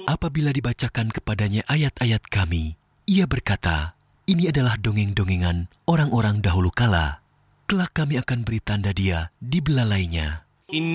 Apabila dibacakan kepadanya ayat-ayat Kami, ia berkata, "Ini adalah dongeng-dongengan orang-orang dahulu kala. Kelak Kami akan beri tanda dia di belalainya."